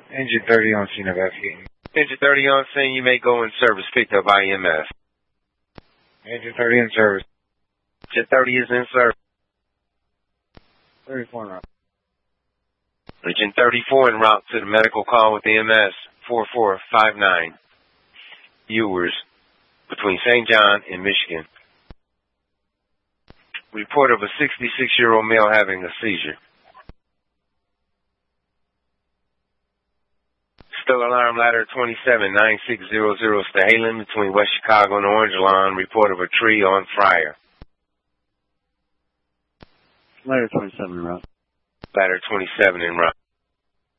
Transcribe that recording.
Engine 30 on scene of F-Heating. Engine 30 on scene, you may go in service, picked up by EMS. Engine 30 in service. Engine 30 is in service. 34 en route. Engine 34 en route to the medical call with EMS 4459. Ewers, between St. John and Michigan. Report of a 66-year-old male having a seizure. Still alarm ladder 279600 Stahalem between West Chicago and Orange Lawn. Report of a tree on fire. Ladder 27 en route. Ladder 27 en route.